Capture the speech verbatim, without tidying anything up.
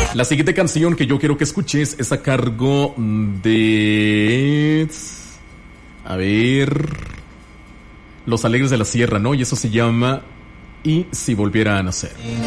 La siguiente canción que yo quiero que escuches es a cargo de... A ver... Los Alegres de la Sierra, ¿no? Y eso se llama Y si volviera a nacer.